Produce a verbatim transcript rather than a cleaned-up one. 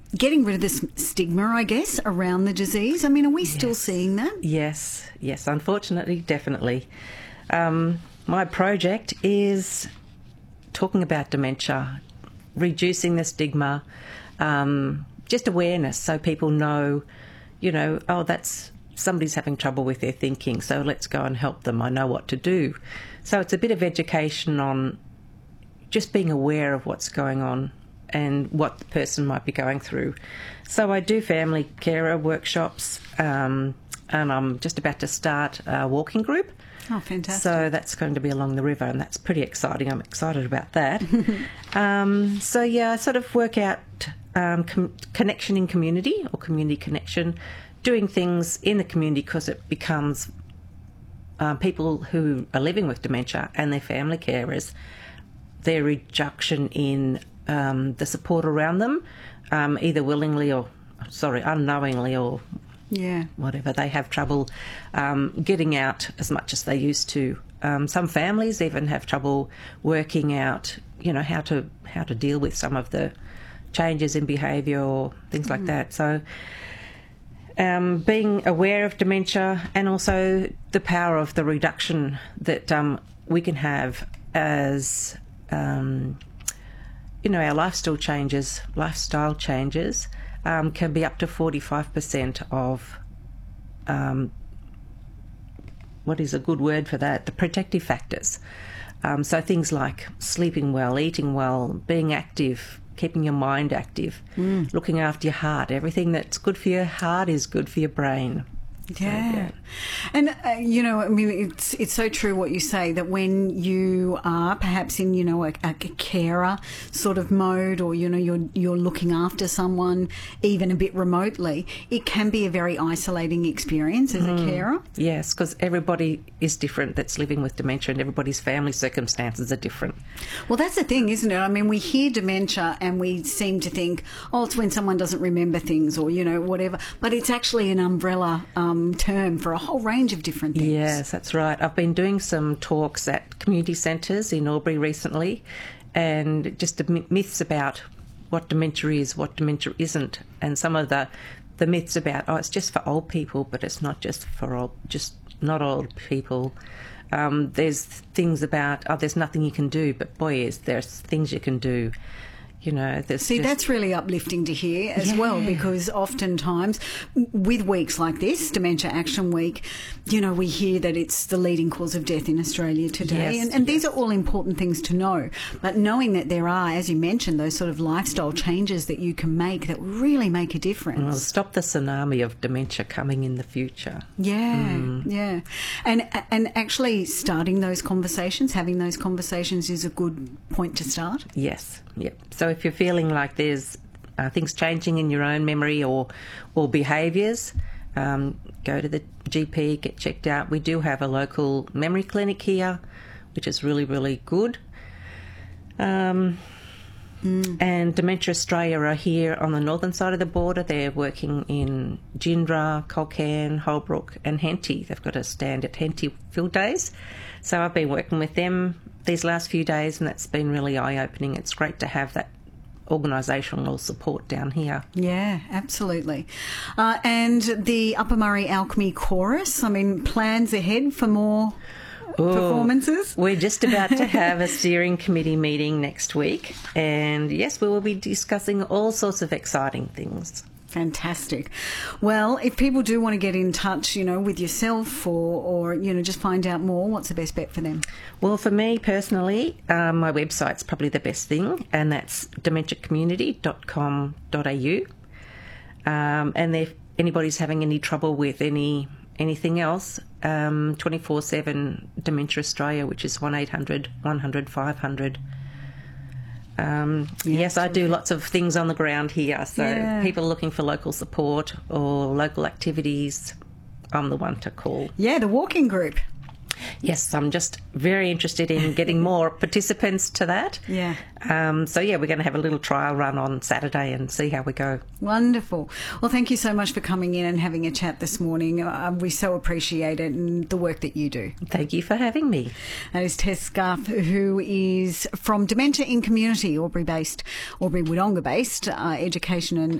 getting rid of this stigma, I guess, around the disease. I mean, are we yes. still seeing that? Yes, yes, unfortunately, definitely. Um, my project is talking about dementia, reducing the stigma, um, just awareness so people know, you know, oh, that's somebody's having trouble with their thinking, so let's go and help them. I know what to do. So it's a bit of education on just being aware of what's going on and what the person might be going through. So I do family carer workshops, um, and I'm just about to start a walking group. Oh, fantastic. So that's going to be along the river, and that's pretty exciting. I'm excited about that. um, so, yeah, I sort of work out um, com- connection in community or community connection, doing things in the community because it becomes uh, people who are living with dementia and their family carers, their reduction in um, the support around them, um, either willingly or, sorry, unknowingly or yeah, whatever. They have trouble um, getting out as much as they used to. Um, some families even have trouble working out, you know, how to how to deal with some of the changes in behaviour or things mm. like that. So um, being aware of dementia and also the power of the reduction that um, we can have as, um, you know, our lifestyle changes, lifestyle changes um, can be up to forty-five percent of, um, what is a good word for that, the protective factors. Um, so things like sleeping well, eating well, being active, keeping your mind active, mm. looking after your heart. Everything that's good for your heart is good for your brain. Yeah. So, yeah. And, uh, you know, I mean, it's it's so true what you say, that when you are perhaps in, you know, a, a carer sort of mode, or, you know, you're, you're looking after someone even a bit remotely, it can be a very isolating experience as mm. a carer. Yes, because everybody is different that's living with dementia, and everybody's family circumstances are different. Well, that's the thing, isn't it? I mean, we hear dementia and we seem to think, oh, it's when someone doesn't remember things or, you know, whatever. But it's actually an umbrella um, term for a whole range of different things. Yes, that's right. I've been doing some talks at community centres in Albury recently, and just the myths about what dementia is, what dementia isn't, and some of the the myths about, oh, it's just for old people, but it's not just for old, just not old people. Um, there's things about, oh, there's nothing you can do, but boy, is there's things you can do. You know, see, just... that's really uplifting to hear as yeah. well, because oftentimes with weeks like this, Dementia Action Week, you know, we hear that it's the leading cause of death in Australia today. Yes, and, and yes. these are all important things to know. But knowing that there are, as you mentioned, those sort of lifestyle changes that you can make that really make a difference. Well, stop the tsunami of dementia coming in the future. Yeah, mm. yeah. And, and actually starting those conversations, having those conversations is a good point to start. Yes, yep. So if you're feeling like there's uh, things changing in your own memory or or behaviours, um, go to the G P, get checked out. We do have a local memory clinic here, which is really, really good. Um, mm. And Dementia Australia are here on the northern side of the border. They're working in Gindra, Culcairn, Holbrook and Henty. They've got a stand at Henty Field Days. So I've been working with them these last few days, and that's been really eye-opening. It's great to have that organisational support down here. Yeah, absolutely. Uh, and the Upper Murray Alchemy Chorus, I mean, plans ahead for more Ooh, performances? We're just about to have a steering committee meeting next week, and yes, we will be discussing all sorts of exciting things. Fantastic. Well, if people do want to get in touch, you know, with yourself or, or, you know, just find out more, what's the best bet for them? Well, for me personally, um, my website's probably the best thing, and that's dementia community dot com dot a u. Um, and if anybody's having any trouble with any anything else, um, twenty-four seven Dementia Australia, which is one eight hundred one hundred five hundred. Um, yeah, yes, I do lots of things on the ground here, so yeah. people looking for local support or local activities, I'm the one to call. Yeah, the walking group. Yes, I'm just very interested in getting more participants to that. Yeah. Um, so, yeah, we're going to have a little trial run on Saturday and see how we go. Wonderful. Well, thank you so much for coming in and having a chat this morning. Uh, we so appreciate it and the work that you do. Thank you for having me. That is Tess Scarth, who is from Dementia in Community, Albury-based, Albury-Wodonga-based uh, education and